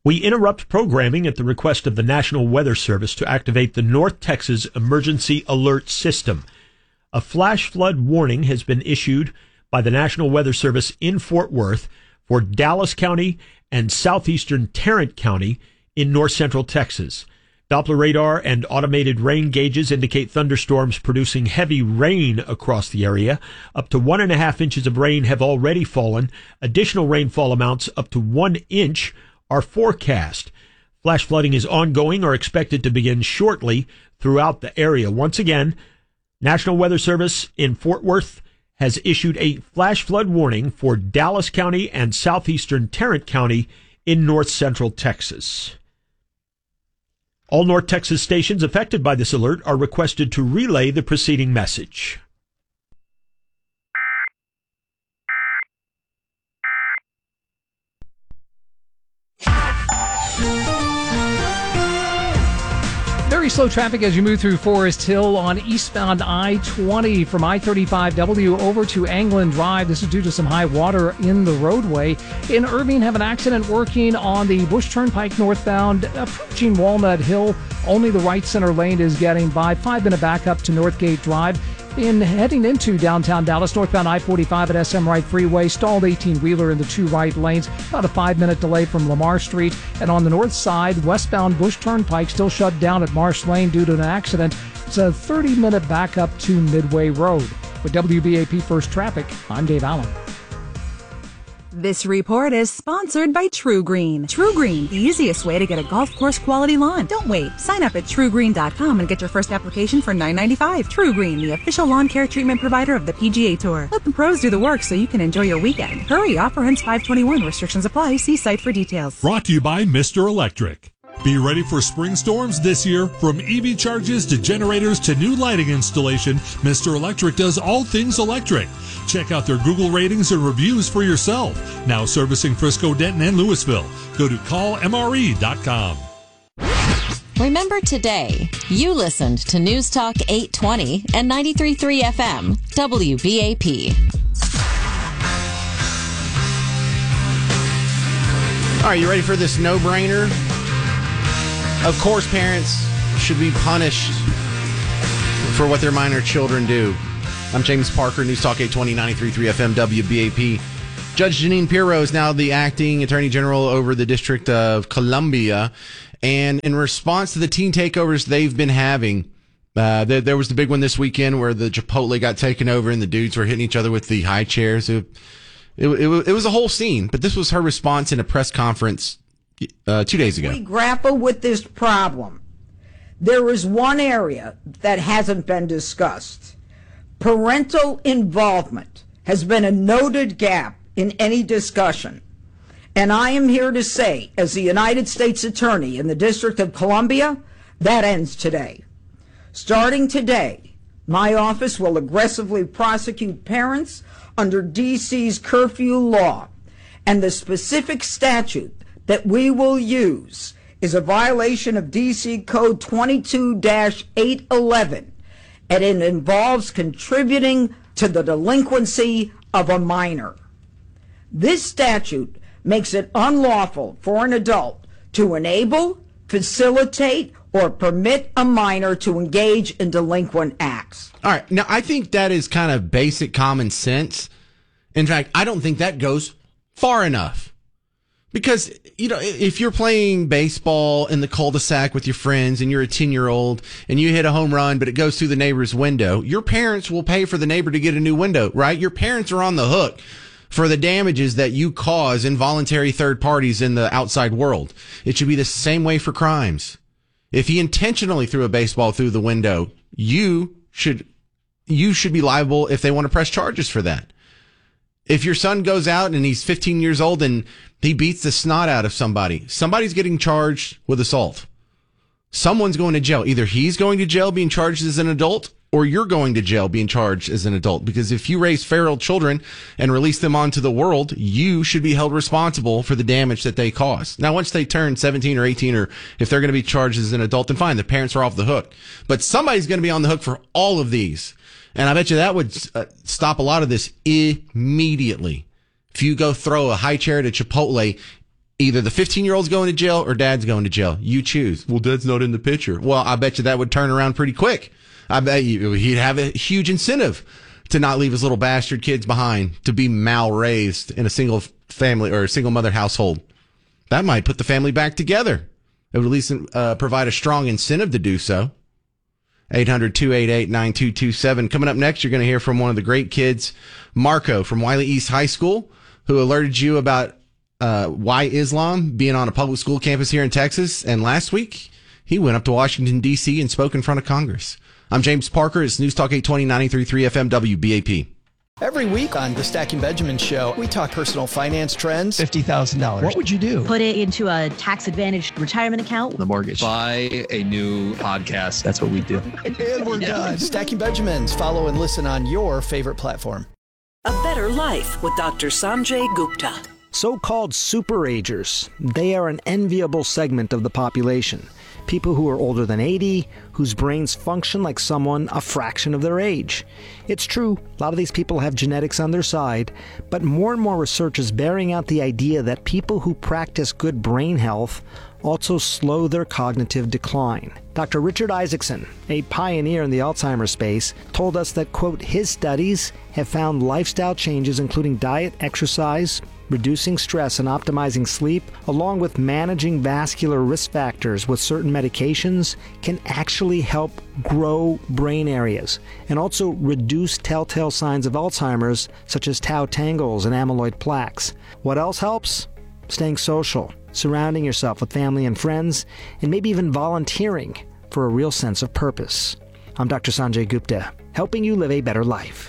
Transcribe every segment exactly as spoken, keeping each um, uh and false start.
We interrupt programming at the request of the National Weather Service to activate the North Texas Emergency Alert System. A flash flood warning has been issued by the National Weather Service in Fort Worth for Dallas County and southeastern Tarrant County in north central Texas. Doppler radar and automated rain gauges indicate thunderstorms producing heavy rain across the area. Up to one and a half inches of rain have already fallen. Additional rainfall amounts up to one inch are forecast. Flash flooding is ongoing or expected to begin shortly throughout the area. Once again, National Weather Service in Fort Worth has issued a flash flood warning for Dallas County and southeastern Tarrant County in north central Texas. All North Texas stations affected by this alert are requested to relay the preceding message. Very slow traffic as you move through Forest Hill on eastbound I twenty from I thirty-five W over to Anglin Drive. This is due to some high water in the roadway. In Irving, have an accident working on the Bush Turnpike northbound, approaching Walnut Hill. Only the right center lane is getting by. Five-minute backup to Northgate Drive. In heading into downtown Dallas, northbound I forty-five at S M Wright Freeway, stalled eighteen-wheeler in the two right lanes, about a five-minute delay from Lamar Street. And on the north side, westbound Bush Turnpike still shut down at Marsh Lane due to an accident. It's a thirty-minute backup to Midway Road. With W B A P First Traffic, I'm Dave Allen. This report is sponsored by True Green. True Green, the easiest way to get a golf course quality lawn. Don't wait. Sign up at true green dot com and get your first application for nine ninety-five. True Green, the official lawn care treatment provider of the P G A Tour. Let the pros do the work so you can enjoy your weekend. Hurry, offer ends five twenty-one. Restrictions apply. See site for details. Brought to you by Mister Electric. Be ready for spring storms this year. From E V charges to generators to new lighting installation, Mister Electric does all things electric. Check out their Google ratings and reviews for yourself. Now servicing Frisco, Denton, and Louisville. Go to call M R E dot com. Remember today, you listened to News Talk eight twenty and ninety-three point three F M, W B A P. All right, you ready for this no-brainer? Of course, parents should be punished for what their minor children do. I'm James Parker, News Talk eight twenty, ninety-three point three F M, W B A P. Judge Jeanine Pirro is now the acting Attorney General over the District of Columbia. And in response to the teen takeovers they've been having, uh, there, there was the big one this weekend where the Chipotle got taken over and the dudes were hitting each other with the high chairs. It, it, it, it was a whole scene, but this was her response in a press conference uh, two days ago. We grapple with this problem. There is one area that hasn't been discussed. Parental involvement has been a noted gap in any discussion. And I am here to say, as the United States Attorney in the District of Columbia, that ends today. Starting today, my office will aggressively prosecute parents under D C's curfew law, and the specific statute that we will use is a violation of D C Code twenty-two dash eight eleven, and it involves contributing to the delinquency of a minor. This statute makes it unlawful for an adult to enable, facilitate, or permit a minor to engage in delinquent acts. All right. Now, I think that is kind of basic common sense. In fact, I don't think that goes far enough. Because, you know, if you're playing baseball in the cul-de-sac with your friends and you're a ten-year-old and you hit a home run, but it goes through the neighbor's window, your parents will pay for the neighbor to get a new window, right? Your parents are on the hook for the damages that you cause involuntary third parties in the outside world. It should be the same way for crimes. If he intentionally threw a baseball through the window, you should you should be liable if they want to press charges for that. If your son goes out and he's fifteen years old and he beats the snot out of somebody, somebody's getting charged with assault. Someone's going to jail. Either he's going to jail being charged as an adult, or you're going to jail being charged as an adult. Because if you raise feral children and release them onto the world, you should be held responsible for the damage that they cause. Now, once they turn seventeen or eighteen, or if they're going to be charged as an adult, then fine, the parents are off the hook. But somebody's going to be on the hook for all of these. And I bet you that would uh, stop a lot of this immediately. If you go throw a high chair at a Chipotle, Either the fifteen-year-old's going to jail or dad's going to jail. You choose. Well, dad's not in the picture. Well, I bet you that would turn around pretty quick. I bet you he'd have a huge incentive to not leave his little bastard kids behind, to be mal-raised in a single family or a single mother household. That might put the family back together. It would at least uh, provide a strong incentive to do so. eight hundred, two eight eight, nine two two seven. Coming up next, you're going to hear from one of the great kids, Marco from Wiley East High School, who alerted you about uh, why Islam being on a public school campus here in Texas. And last week, he went up to Washington, D C and spoke in front of Congress. I'm James Parker. It's News Talk eight twenty, ninety-three point three F M W B A P. Every week on the Stacking Benjamin Show, we talk personal finance trends. fifty thousand dollars. What would you do? Put it into a tax-advantaged retirement account. The mortgage. Buy a new podcast. That's what we do. And we're done. Stacking Benjamins. Follow and listen on your favorite platform. A Better Life with Doctor Sanjay Gupta. So-called superagers. They are an enviable segment of the population. People who are older than eighty, whose brains function like someone a fraction of their age. It's true, a lot of these people have genetics on their side, but more and more research is bearing out the idea that people who practice good brain health also slow their cognitive decline. Doctor Richard Isaacson, a pioneer in the Alzheimer's space, told us that, quote, his studies have found lifestyle changes including diet, exercise, reducing stress and optimizing sleep, along with managing vascular risk factors with certain medications, can actually help grow brain areas and also reduce telltale signs of Alzheimer's, such as tau tangles and amyloid plaques. What else helps? Staying social, surrounding yourself with family and friends, and maybe even volunteering for a real sense of purpose. I'm Doctor Sanjay Gupta, helping you live a better life.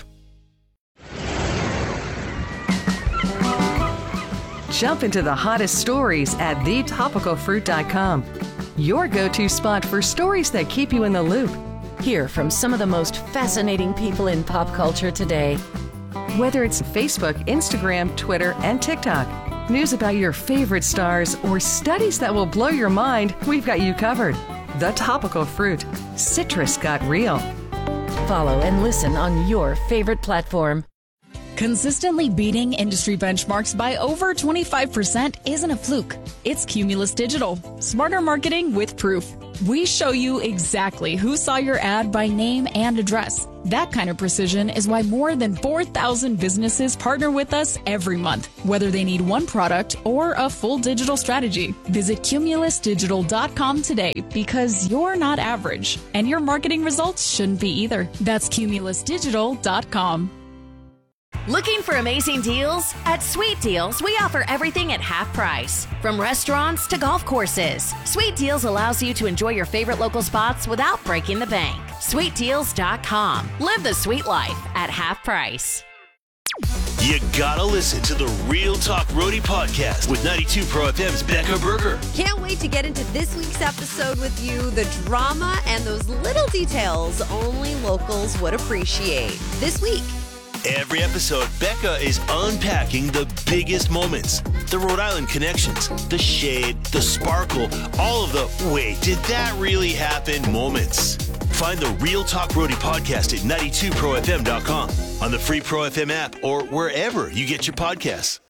Jump into the hottest stories at the topical fruit dot com. Your go-to spot for stories that keep you in the loop. Hear from some of the most fascinating people in pop culture today. Whether it's Facebook, Instagram, Twitter, and TikTok, news about your favorite stars, or studies that will blow your mind, we've got you covered. The Topical Fruit. Citrus got real. Follow and listen on your favorite platform. Consistently beating industry benchmarks by over twenty-five percent isn't a fluke. It's Cumulus Digital. Smarter marketing with proof. We show you exactly who saw your ad by name and address. That kind of precision is why more than four thousand businesses partner with us every month, whether they need one product or a full digital strategy. Visit cumulus digital dot com today, because you're not average, and your marketing results shouldn't be either. That's cumulus digital dot com. Looking for amazing deals? At Sweet Deals, we offer everything at half price. From restaurants to golf courses, Sweet Deals allows you to enjoy your favorite local spots without breaking the bank. sweet deals dot com. Live the sweet life at half price. You gotta listen to the Real Talk Roadie podcast with ninety-two Pro F M's Becca Berger. Can't wait to get into this week's episode with you. The drama and those little details only locals would appreciate. This week, every episode, Becca is unpacking the biggest moments, the Rhode Island connections, the shade, the sparkle, all of the wait, did that really happen moments. Find the Real Talk Roadie podcast at ninety-two pro f m dot com, on the free Pro F M app, or wherever you get your podcasts.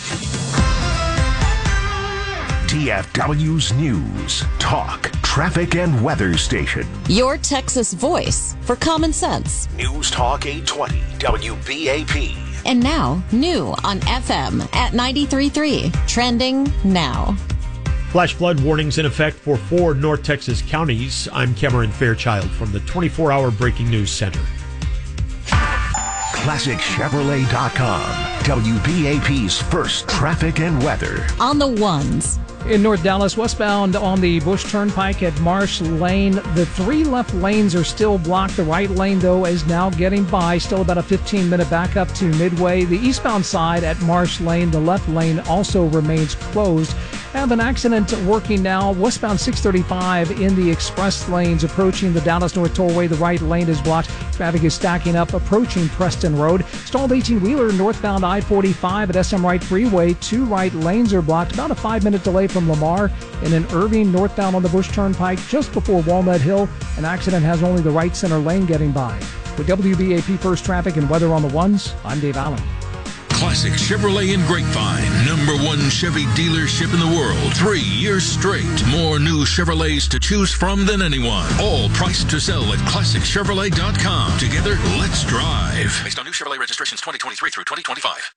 T F W's News, Talk, Traffic, and Weather Station. Your Texas voice for common sense. News Talk eight twenty W B A P. And now, new on F M at ninety-three point three. Trending now. Flash flood warnings in effect for four North Texas counties. I'm Cameron Fairchild from the twenty-four hour Breaking News Center. Classic Chevrolet dot com. W B A P's first traffic and weather. On the ones. In North Dallas, westbound on the Bush Turnpike at Marsh Lane, the three left lanes are still blocked. The right lane, though, is now getting by. Still about a fifteen minute backup to Midway. The eastbound side at Marsh Lane, the left lane also remains closed. Have an accident working now. Westbound six thirty-five in the express lanes approaching the Dallas North Tollway. The right lane is blocked. Traffic is stacking up approaching Preston Road. Stalled eighteen-wheeler northbound I forty-five at S M Wright Freeway. Two right lanes are blocked. About a five-minute delay from Lamar. And in Irving, northbound on the Bush Turnpike just before Walnut Hill. An accident has only the right center lane getting by. With W B A P First Traffic and Weather on the Ones, I'm Dave Allen. Classic Chevrolet in Grapevine. Number one Chevy dealership in the world. Three years straight. More new Chevrolets to choose from than anyone. All priced to sell at classic chevrolet dot com. Together, let's drive. Based on new Chevrolet registrations twenty twenty-three through twenty twenty-five.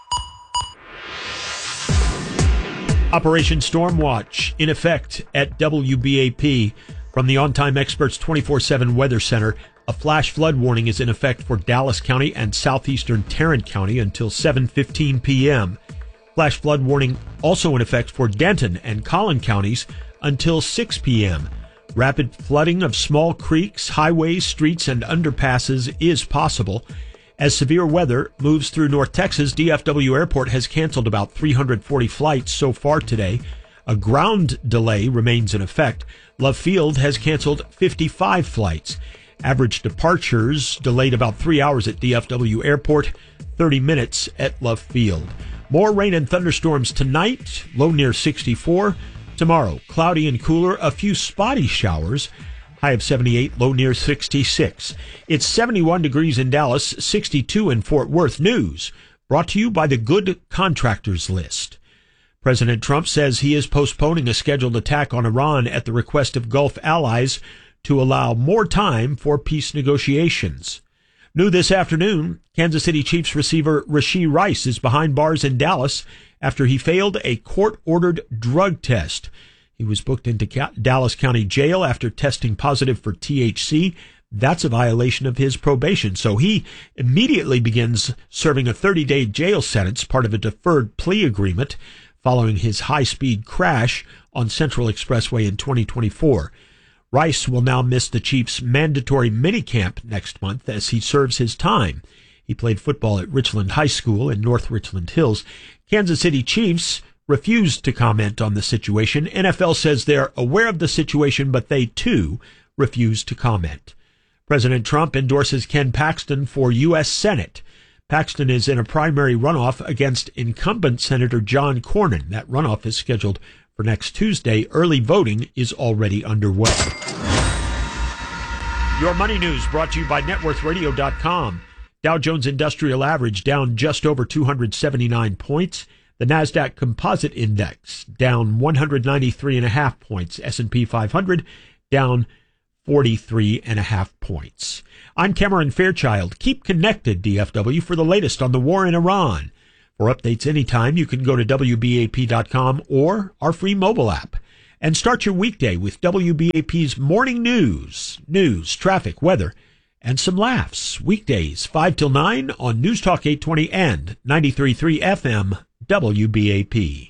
Operation Stormwatch in effect at W B A P. From the On-Time Experts twenty-four seven Weather Center, a flash flood warning is in effect for Dallas County and southeastern Tarrant County until seven fifteen p.m. Flash flood warning also in effect for Denton and Collin counties until six p.m. Rapid flooding of small creeks, highways, streets, and underpasses is possible. As severe weather moves through North Texas, D F W Airport has canceled about three hundred forty flights so far today. A ground delay remains in effect. Love Field has canceled fifty-five flights. Average departures delayed about three hours at D F W Airport, thirty minutes at Love Field. More rain and thunderstorms tonight, low near sixty-four. Tomorrow, cloudy and cooler, a few spotty showers. High of seventy-eight, low near sixty-six. It's seventy-one degrees in Dallas, sixty-two in Fort Worth. News brought to you by the Good Contractors List. President Trump says he is postponing a scheduled attack on Iran at the request of Gulf allies to allow more time for peace negotiations. New this afternoon, Kansas City Chiefs receiver Rashee Rice is behind bars in Dallas after he failed a court-ordered drug test. He was booked into Dallas County Jail after testing positive for T H C. That's a violation of his probation. So he immediately begins serving a thirty-day jail sentence, part of a deferred plea agreement, following his high-speed crash on Central Expressway in twenty twenty-four. Rice will now miss the Chiefs' mandatory minicamp next month as he serves his time. He played football at Richland High School in North Richland Hills. Kansas City Chiefs refused to comment on the situation. N F L says they're aware of the situation, but they, too, refuse to comment. President Trump endorses Ken Paxton for U S Senate. Paxton is in a primary runoff against incumbent Senator John Cornyn. That runoff is scheduled for next Tuesday. Early voting is already underway. Your money news brought to you by net worth radio dot com. Dow Jones Industrial Average down just over two hundred seventy-nine points. The NASDAQ Composite Index down one hundred ninety-three point five points. S and P five hundred down forty-three point five points. I'm Cameron Fairchild. Keep connected, D F W, for the latest on the war in Iran. For updates anytime, you can go to W B A P dot com or our free mobile app. And start your weekday with W B A P's morning news. News, traffic, weather, and some laughs. Weekdays, five till nine on News Talk eight twenty and ninety-three point three F M W B A P.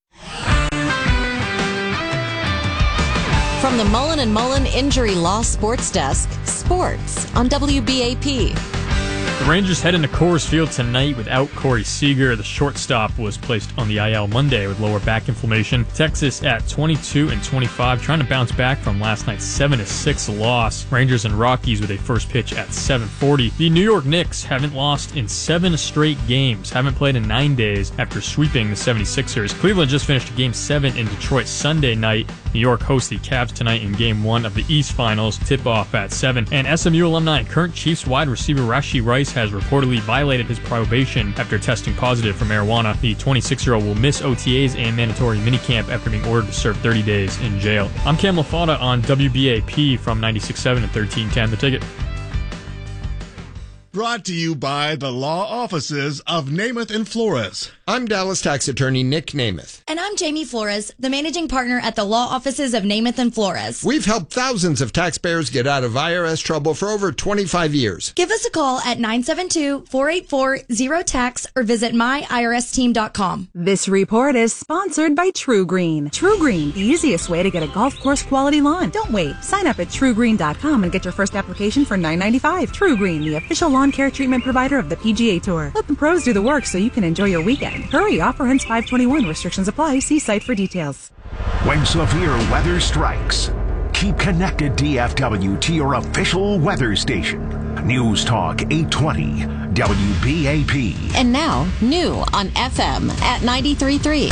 From the Mullen and Mullen Injury Law Sports Desk, sports on W B A P. The Rangers head into Coors Field tonight without Corey Seager. The shortstop was placed on the I L Monday with lower back inflammation. Texas at twenty-two and twenty-five, trying to bounce back from last night's seven to six loss. Rangers and Rockies with a first pitch at seven forty. The New York Knicks haven't lost in seven straight games, haven't played in nine days after sweeping the seventy-sixers. Cleveland just finished game seven in Detroit Sunday night. New York hosts the Cavs tonight in game one of the East Finals. Tip-off at seven. And S M U alumni and current Chiefs wide receiver Rashee Rice has reportedly violated his probation after testing positive for marijuana. The twenty-six-year-old will miss O T As and mandatory minicamp after being ordered to serve thirty days in jail. I'm Cam LaFauda on W B A P from ninety-six point seven and thirteen ten. The Ticket. Brought to you by the law offices of Namath and Flores. I'm Dallas tax attorney Nick Namath. And I'm Jamie Flores, the managing partner at the law offices of Namath and Flores. We've helped thousands of taxpayers get out of I R S trouble for over twenty-five years. Give us a call at nine seven two, four eight four, zero tax or visit my I R S team dot com. This report is sponsored by True Green. True Green, the easiest way to get a golf course quality lawn. Don't wait. Sign up at true green dot com and get your first application for nine ninety-five. True Green, the official lawn care treatment provider of the P G A Tour. Let the pros do the work so you can enjoy your weekend. Hurry, offer ends five twenty-one. Restrictions apply. See site for details. When severe weather strikes, keep connected D F W to your official weather station. News Talk eight twenty W B A P. And now, new on F M at ninety-three point three.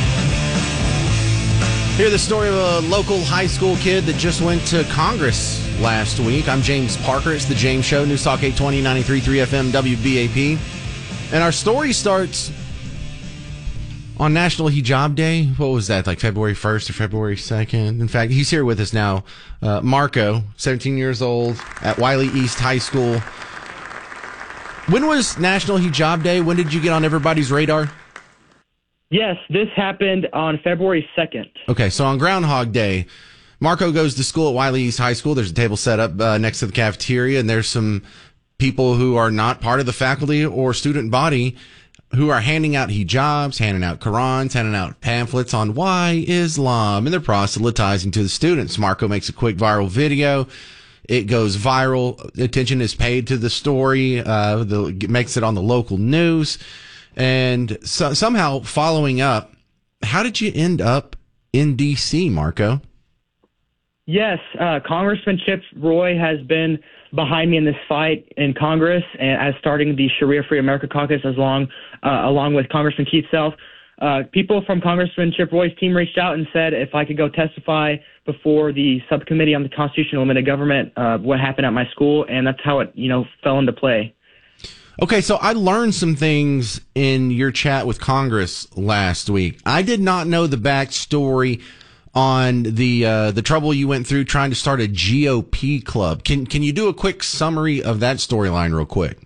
Hear the story of a local high school kid that just went to Congress last week. I'm James Parker. It's the James Show, News Talk eight twenty, ninety-three point three F M, W B A P. And our story starts on National Hijab Day. What was that, like February first or February second? In fact, he's here with us now. Uh, Marco, seventeen years old, at Wiley East High School. When was National Hijab Day? When did you get on everybody's radar? Yes, this happened on February second. Okay, so on Groundhog Day, Marco goes to school at Wiley East High School. There's a table set up uh, next to the cafeteria, and there's some people who are not part of the faculty or student body who are handing out hijabs, handing out Qurans, handing out pamphlets on why Islam, and they're proselytizing to the students. Marco makes a quick viral video. It goes viral. Attention is paid to the story. Uh, the, makes it on the local news. And so, somehow following up, how did you end up in D C, Marco? Yes, uh, Congressman Chip Roy has been behind me in this fight in Congress, and as starting the Sharia Free America Caucus, as long uh, along with Congressman Keith Self. Uh, people from Congressman Chip Roy's team reached out and said if I could go testify before the subcommittee on the Constitutional Limited Government, uh, what happened at my school, and that's how it, you know, fell into play. Okay, so I learned some things in your chat with Congress last week. I did not know the backstory on the uh, the trouble you went through trying to start a G O P club. Can can you do a quick summary of that storyline real quick?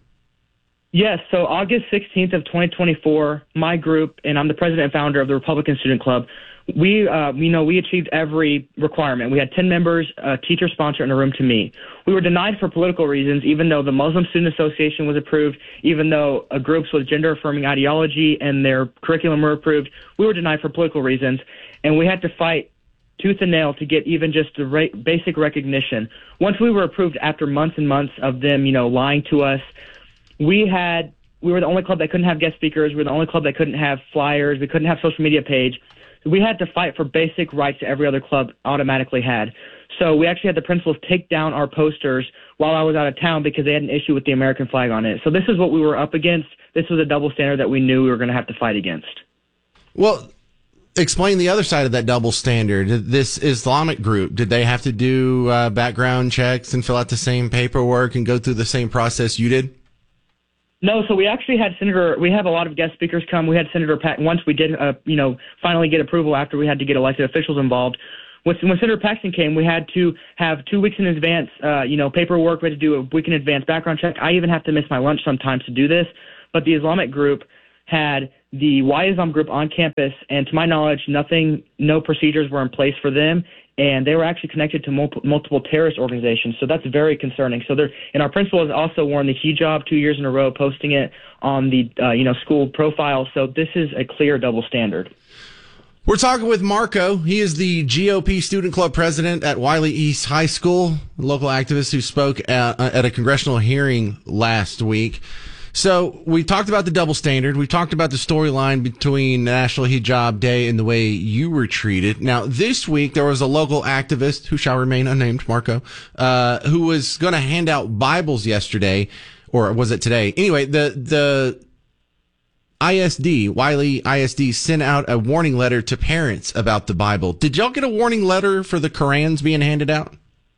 Yes, so August sixteenth of twenty twenty-four, my group, and I'm the president and founder of the Republican Student Club, we, uh, you know, we achieved every requirement. We had ten members, a teacher sponsor, and a room to meet. We were denied for political reasons, even though the Muslim Student Association was approved, even though uh, groups with gender-affirming ideology and their curriculum were approved. We were denied for political reasons, and we had to fight tooth and nail to get even just the ra- basic recognition. Once we were approved after months and months of them, you know, lying to us, we had we were the only club that couldn't have guest speakers. We were the only club that couldn't have flyers. We couldn't have social media page. We had to fight for basic rights that every other club automatically had. So we actually had the principals take down our posters while I was out of town because they had an issue with the American flag on it. So this is what we were up against. This was a double standard that we knew we were going to have to fight against. Well, explain the other side of that double standard. This Islamic group, did they have to do uh, background checks and fill out the same paperwork and go through the same process you did? No, so we actually had Senator, we have a lot of guest speakers come. We had Senator Pat, once we did, uh, you know, finally get approval after we had to get elected officials involved. When, when Senator Paxton came, we had to have two weeks in advance, uh, you know, paperwork. We had to do a week in advance background check. I even have to miss my lunch sometimes to do this. But the Islamic group had the Y Islam group on campus, and to my knowledge, nothing, no procedures were in place for them. And they were actually connected to multiple, multiple terrorist organizations. So that's very concerning. So they're, and our principal has also worn the hijab two years in a row, posting it on the, uh, you know, school profile. So this is a clear double standard. We're talking with Marco. He is the G O P Student Club president at Wiley East High School, a local activist who spoke at, at a congressional hearing last week. So we talked about the double standard. We talked about the storyline between National Hijab Day and the way you were treated. Now, this week, there was a local activist, who shall remain unnamed, Marco, uh, who was going to hand out Bibles yesterday, or was it today? Anyway, the the I S D, Wiley I S D, sent out a warning letter to parents about the Bible. Did y'all get a warning letter for the Qurans being handed out?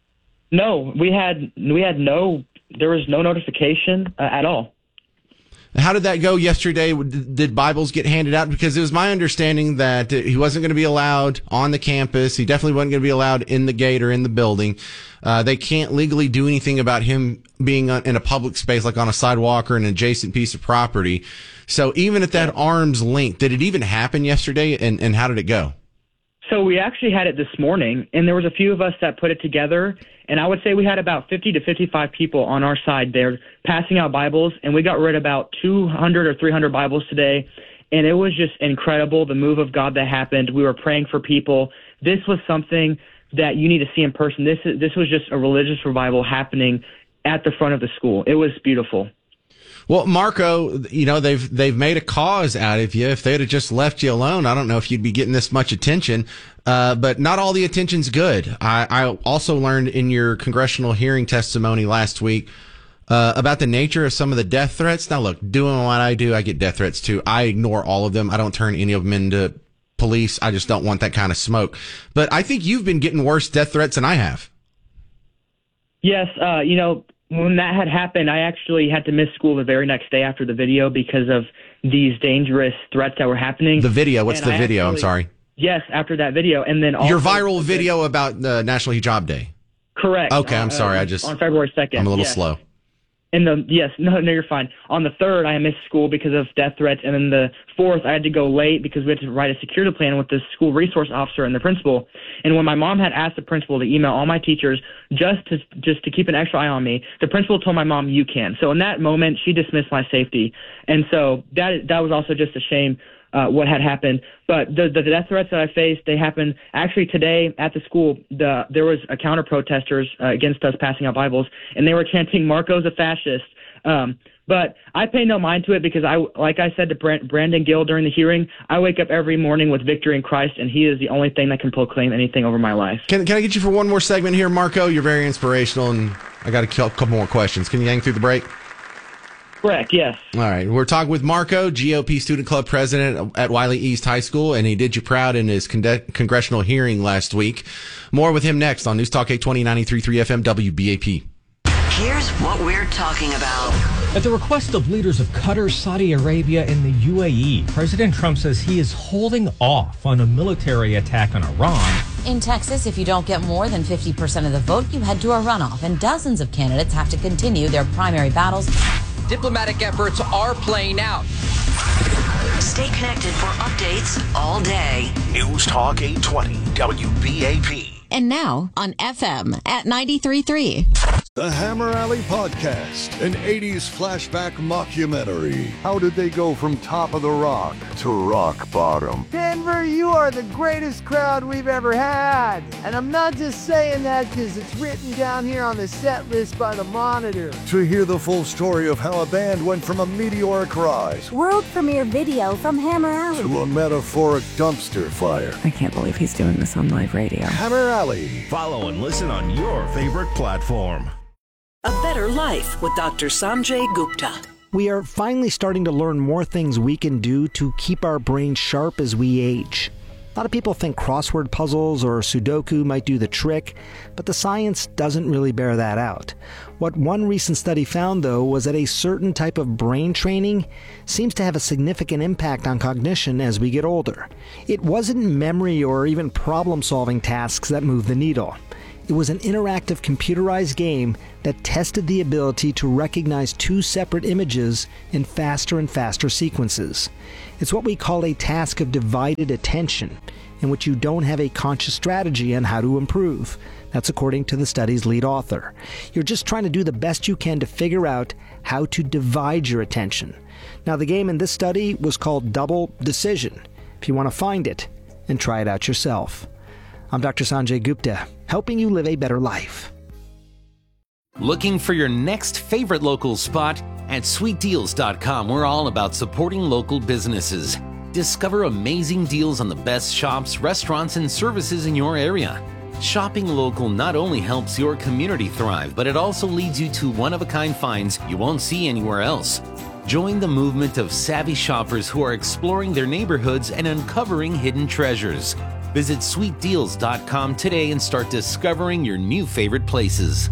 No, we had we had no, there was no notification uh, at all. How did that go yesterday? Did Bibles get handed out? Because it was my understanding that he wasn't going to be allowed on the campus. He definitely wasn't going to be allowed in the gate or in the building. Uh, they can't legally do anything about him being in a public space, like on a sidewalk or an adjacent piece of property. So even at that arm's length, did it even happen yesterday? And, and how did it go? So we actually had it this morning, and there was a few of us that put it together. And I would say we had about fifty to fifty-five people on our side there passing out Bibles, and we got rid of about two hundred or three hundred Bibles today. And it was just incredible, the move of God that happened. We were praying for people. This was something that you need to see in person. This is, this was just a religious revival happening at the front of the school. It was beautiful. Well, Marco, you know, they've they've made a cause out of you. If they'd have just left you alone, I don't know if you'd be getting this much attention. Uh, but not all the attention's good. I, I also learned in your congressional hearing testimony last week uh, about the nature of some of the death threats. Now, look, doing what I do, I get death threats too. I ignore all of them. I don't turn any of them into police. I just don't want that kind of smoke. But I think you've been getting worse death threats than I have. Yes, uh, you know, when that had happened, I actually had to miss school the very next day after the video because of these dangerous threats that were happening. The video, what's And the I video? actually- I'm sorry. Yes, after that video. And then also, Your viral video about the National Hijab Day. Correct. Okay, I'm Uh, sorry. uh, I just on February second. I'm a little yes. slow. And the yes, no, no, you're fine. On the third, I missed school because of death threats, and then the fourth, I had to go late because we had to write a security plan with the school resource officer and the principal. And when my mom had asked the principal to email all my teachers just to just to keep an extra eye on me, the principal told my mom, "You can." So in that moment, she dismissed my safety, and so that that was also just a shame. Uh, what had happened, but the, the death threats that I faced, they happened actually today at the school. The, there was a counter protesters uh, against us passing out Bibles, and they were chanting "Marco's a fascist." Um, but I pay no mind to it because I, like I said to Brand, Brandon Gill during the hearing, I wake up every morning with victory in Christ, and He is the only thing that can proclaim anything over my life. Can Can I get you for one more segment here, Marco? You're very inspirational, and I got a couple more questions. Can you hang through the break? Correct, yes. All right. We're talking with Marco, G O P Student Club President at Wiley East High School, and he did you proud in his con- congressional hearing last week. More with him next on News Talk eight twenty, ninety-three point three F M, W B A P. Here's what we're talking about. At the request of leaders of Qatar, Saudi Arabia, and the U A E, President Trump says he is holding off on a military attack on Iran. In Texas, if you don't get more than fifty percent of the vote, you head to a runoff, and dozens of candidates have to continue their primary battles. Diplomatic efforts are playing out. Stay connected for updates all day. News Talk eight twenty W B A P. And now on F M at ninety-three point three. The Hammer Alley Podcast, an eighties flashback mockumentary. How did they go from top of the rock to rock bottom? Denver, you are the greatest crowd we've ever had. And I'm not just saying that because it's written down here on the set list by the Monitor. To hear the full story of how a band went from a meteoric rise World premiere video from Hammer Alley to a metaphoric dumpster fire. I can't believe he's doing this on live radio. Hammer Alley. Follow and listen on your favorite platform. A Better Life with Doctor Sanjay Gupta. We are finally starting to learn more things we can do to keep our brains sharp as we age. A lot of people think crossword puzzles or Sudoku might do the trick, but the science doesn't really bear that out. What one recent study found, though, was that a certain type of brain training seems to have a significant impact on cognition as we get older. It wasn't memory or even problem-solving tasks that moved the needle. It was an interactive computerized game that tested the ability to recognize two separate images in faster and faster sequences. It's what we call a task of divided attention, in which you don't have a conscious strategy on how to improve. That's according to the study's lead author. You're just trying to do the best you can to figure out how to divide your attention. Now, the game in this study was called Double Decision. If you want to find it and try it out yourself. I'm Doctor Sanjay Gupta, helping you live a better life. Looking for your next favorite local spot? At sweet deals dot com, we're all about supporting local businesses. Discover amazing deals on the best shops, restaurants, and services in your area. Shopping local not only helps your community thrive, but it also leads you to one-of-a-kind finds you won't see anywhere else. Join the movement of savvy shoppers who are exploring their neighborhoods and uncovering hidden treasures. Visit sweet deals dot com today and start discovering your new favorite places.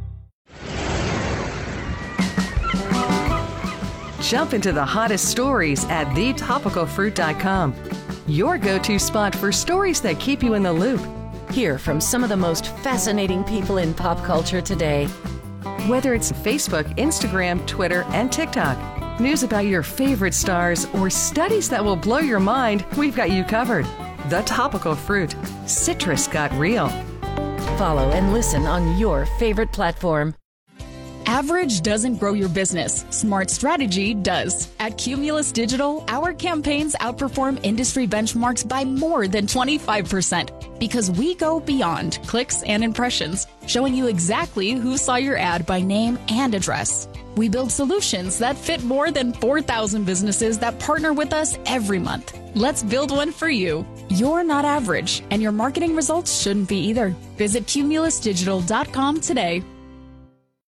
Jump into the hottest stories at the topical fruit dot com. Your go-to spot for stories that keep you in the loop. Hear from some of the most fascinating people in pop culture today. Whether it's Facebook, Instagram, Twitter, and TikTok, news about your favorite stars, or studies that will blow your mind, we've got you covered. The Topical Fruit. Citrus got real. Follow and listen on your favorite platform. Average doesn't grow your business. Smart strategy does. At Cumulus Digital, our campaigns outperform industry benchmarks by more than twenty-five percent because we go beyond clicks and impressions, showing you exactly who saw your ad by name and address. We build solutions that fit more than four thousand businesses that partner with us every month. Let's build one for you. You're not average, and your marketing results shouldn't be either. Visit cumulus digital dot com today.